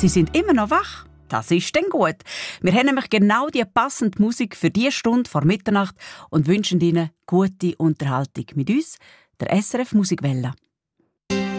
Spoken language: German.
Sie sind immer noch wach. Das ist dann gut. Wir haben nämlich genau die passende Musik für diese Stunde vor Mitternacht und wünschen Ihnen gute Unterhaltung mit uns, der SRF Musikwelle.